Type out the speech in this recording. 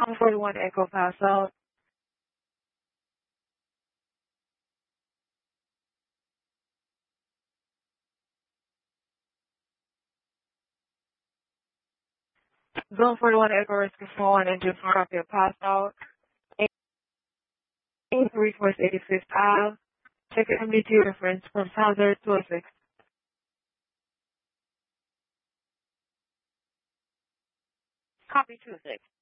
Zone 41 Echo Pass out. Zone 41 Echo Rescue 41 engine copy of pass out. 834 85th Ave. Check your MDT reference from 206. Copy 26.